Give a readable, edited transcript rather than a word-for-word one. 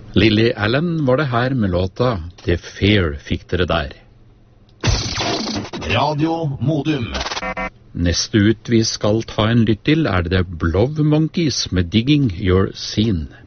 Lily Allen var det her med låta The Fair fikk dere der. Radio Modum. Neste ut vi skal ta en lytt til er det The Blow Monkeys med Digging Your Scene.